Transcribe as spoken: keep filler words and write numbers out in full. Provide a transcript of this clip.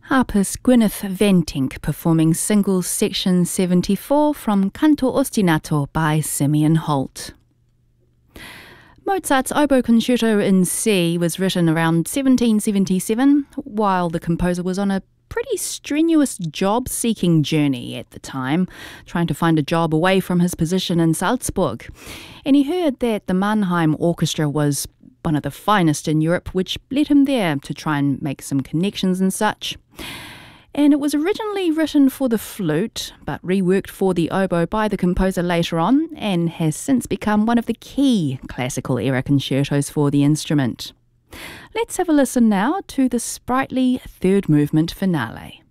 Harpist Gwyneth Ventink performing Singles Section seventy-four from Canto Ostinato by Simeon Holt. Mozart's Oboe Concerto in C was written around seventeen seventy-seven, while the composer was on a pretty strenuous job-seeking journey at the time, trying to find a job away from his position in Salzburg. And he heard that the Mannheim Orchestra was one of the finest in Europe, which led him there to try and make some connections and such. And it was originally written for the flute, but reworked for the oboe by the composer later on, and has since become one of the key classical era concertos for the instrument. Let's have a listen now to the sprightly third movement finale.